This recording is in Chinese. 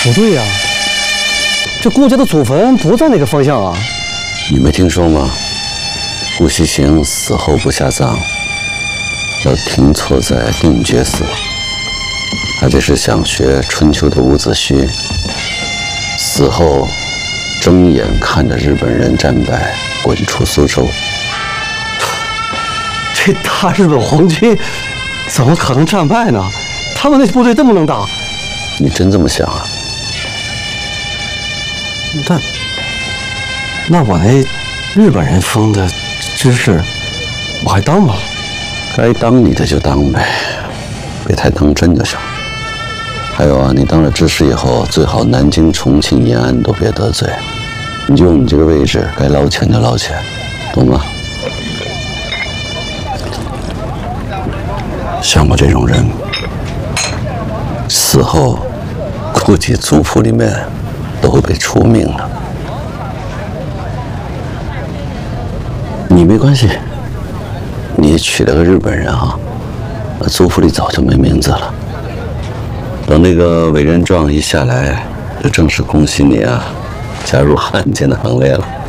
不对呀，这顾家的祖坟不在那个方向啊。 你没听说吗？顾惜行死后不下葬，要停错在定觉寺。他这是想学春秋的伍子胥，死后睁眼看着日本人战败，滚出苏州。 这大日本皇军怎么可能战败呢？他们那部队这么能打。 你真这么想啊？ 那我那日本人封的知识，我还当吗？ 该当你的就当呗，别太当真就行。还有啊，你当了知识以后，最好南京、重庆、延安都别得罪。你就用你这个位置，该捞钱就捞钱，懂吗？像我这种人，死后估计族谱里面都会被除名的。你没关系，你娶了个日本人啊，族谱里早就没名字了。等那个委任状一下来，就正式恭喜你啊，加入汉奸的行列了。